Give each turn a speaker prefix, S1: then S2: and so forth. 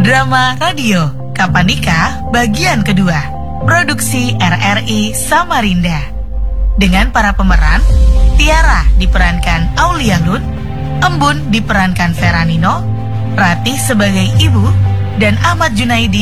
S1: Drama radio Kapan Nikah bagian kedua, produksi RRI Samarinda. Dengan para pemeran, Tiara diperankan Aulia Lun, Embun diperankan Veranino, Ratih sebagai ibu, dan Ahmad Junaidi